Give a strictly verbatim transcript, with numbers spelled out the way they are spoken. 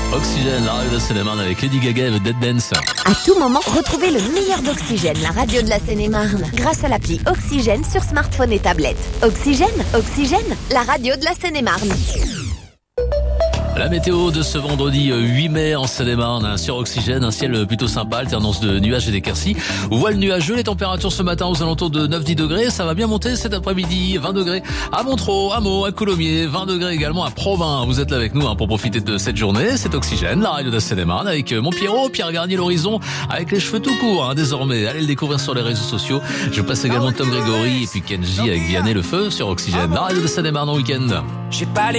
Oxygène, la radio de la Seine-et-Marne avec Lady Gaga et The Dead Dance. À tout moment, retrouvez le meilleur d'Oxygène, la radio de la Seine-et-Marne, grâce à l'appli Oxygène sur smartphone et tablette. Oxygène, Oxygène, la radio de la Seine-et-Marne. La météo de ce vendredi huit mai en Seine-et-Marne, sur Oxygène, un ciel plutôt sympa, alternance de nuages et d'éclaircies. Voile nuageux, les températures ce matin aux alentours de neuf à dix degrés, ça va bien monter cet après-midi, vingt degrés à Montreux, à Meaux, à Coulommiers, vingt degrés également à Provins. Vous êtes là avec nous hein, pour profiter de cette journée, c'est Oxygène, la radio de la Seine-et-Marne, avec mon Pierrot, Pierre Garnier l'horizon, avec les cheveux tout courts hein, désormais. Allez le découvrir sur les réseaux sociaux. Je vous passe également Tom Grégory et puis Kenji avec Vianney le Feu sur Oxygène, la radio de la Seine-et-Marne en week-end. J'ai pas les